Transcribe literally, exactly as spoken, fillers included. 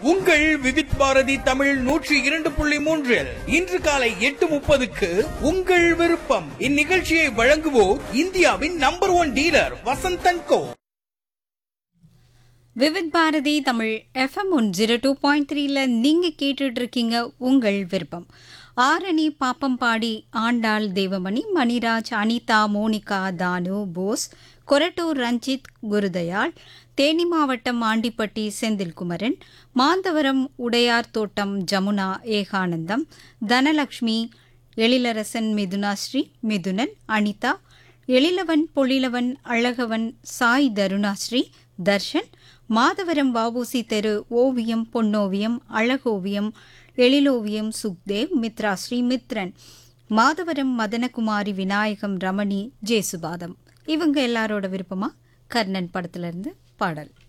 உங்கள் விவித் பாரதி தமிழ் நூற்றி இரண்டு புள்ளி மூன்றில் இன்று காலை எட்டு முப்பதுக்கு உங்கள் விருப்பம். இந்நிகழ்ச்சியை வழங்குவோர் இந்தியாவின் நம்பர் ஒன் டீலர் வசந்தன் கோ. Vividh Bharathi Tamil FM one zero two point த்ரீல நீங்க கேட்டுட்டு இருக்கீங்க உங்கள் விருப்பம். ஆரணி பாப்பம்பாடி ஆண்டாள் தேவமணி மணிராஜ் அனிதா மோனிகா தானு போஸ் கொரட்டூர் ரஞ்சித் குருதயாள் தேனி மாவட்டம் ஆண்டிப்பட்டி செந்தில்குமரன் மாந்தவரம் உடையார் தோட்டம் ஜமுனா ஏகானந்தம் தனலட்சுமி எழிலரசன் மிதுனாஸ்ரீ மிதுனன் அனிதா எழிலவன் பொழிலவன் அழகவன் சாய் தருணாஸ்ரீ தர்ஷன் மாதவரம் வாபூசி தெரு ஓவியம் பொன்னோவியம் அழகோவியம் எழிலோவியம் சுக்தேவ் மித்ரா ஸ்ரீமித்ரன் மாதவரம் மதனகுமாரி விநாயகம் ரமணி ஜேசுபாதம். இவங்க எல்லாரோட விருப்பமா கர்ணன் படத்துல இருந்து பாடல்.